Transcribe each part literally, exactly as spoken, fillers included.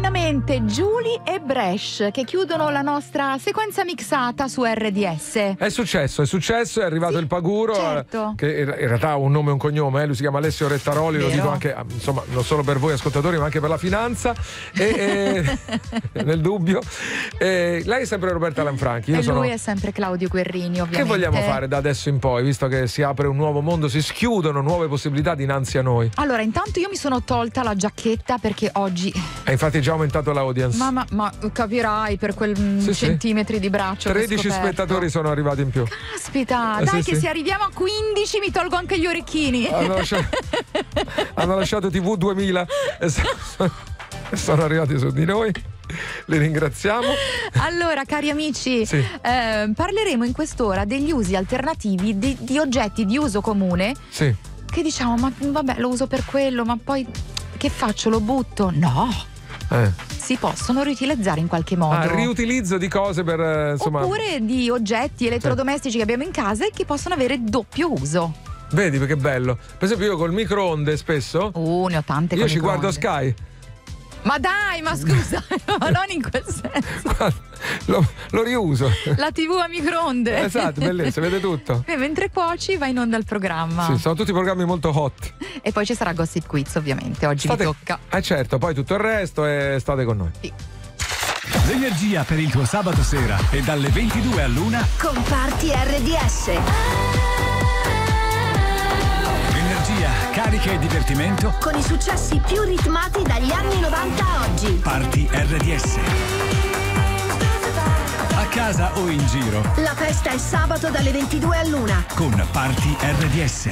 pienamente Julie e Bresh, che chiudono la nostra sequenza mixata su R D S. È successo, è successo, è arrivato sì, il Paguro, certo. che in realtà ha un nome e un cognome, eh? Lui si chiama Alessio Rettaroli, Vero. Lo dico anche, insomma, non solo per voi ascoltatori, ma anche per la finanza, e, e nel dubbio. E lei è sempre Roberta Lanfranchi. Io e sono... lui è sempre Claudio Guerrini, ovviamente. Che vogliamo fare da adesso in poi, visto che si apre un nuovo mondo, si schiudono nuove possibilità dinanzi a noi? Allora, intanto io mi sono tolta la giacchetta perché oggi... E infatti è già aumentato l'audience. Ma, ma, ma capirai, per quel sì, centimetri sì. di braccio tredici spettatori sono arrivati in più. Caspita, eh, dai sì, che sì. se arriviamo a quindici mi tolgo anche gli orecchini. Hanno lasciato, hanno lasciato T V duemila e sono, sono arrivati su di noi. Li ringraziamo. Allora, cari amici, sì. eh, parleremo in quest'ora degli usi alternativi di, di oggetti di uso comune. Sì. Che diciamo, ma vabbè, lo uso per quello, ma poi che faccio? Lo butto? No. Eh. Si possono riutilizzare in qualche modo. Ah, riutilizzo di cose per eh, insomma. Oppure di oggetti elettrodomestici sì. che abbiamo in casa e che possono avere doppio uso. Vedi che bello. Per esempio io col microonde spesso. Uh, ne ho tante. Io ci microonde. guardo Sky. Ma dai, ma scusa, ma non in quel senso. Lo, lo riuso. La tivù a microonde. Esatto, bellissimo, vede tutto. E mentre cuoci va in onda il programma. Sì, sono tutti programmi molto hot. E poi ci sarà Gossip Quiz, ovviamente. Oggi state... vi tocca. Eh certo, poi tutto il resto e state con noi. Sì. L'energia per il tuo sabato sera e dalle ventidue all'una con Party R D S. Carica e divertimento con i successi più ritmati dagli anni novanta a oggi. Party R D S. A casa o in giro. La festa è sabato dalle ventidue all'una con Party R D S.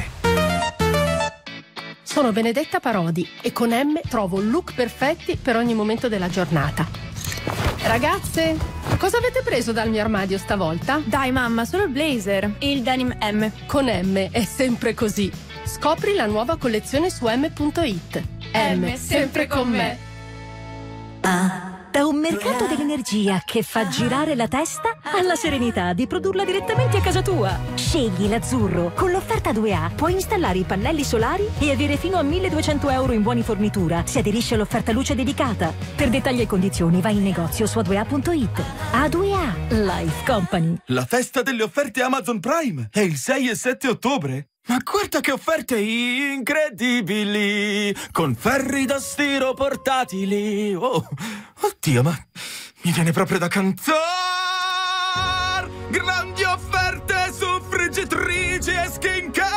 Sono Benedetta Parodi e con M trovo look perfetti per ogni momento della giornata. Ragazze, cosa avete preso dal mio armadio stavolta? Dai mamma, solo il blazer e il denim M. Con M è sempre così. Scopri la nuova collezione su M punto it. M, M sempre con me. Ah, da un mercato dell'energia che fa girare la testa alla serenità di produrla direttamente a casa tua. Scegli l'azzurro. Con l'offerta due A puoi installare i pannelli solari e avere fino a milleduecento euro in buoni fornitura se aderisci all'offerta luce dedicata. Per dettagli e condizioni vai in negozio su A due A punto it. A due A Life Company. La festa delle offerte Amazon Prime è il sei e sette ottobre. Ma guarda che offerte incredibili! Con ferri da stiro portatili! Oh, oddio, ma mi viene proprio da cantare! Grandi offerte su friggitrici e skincare!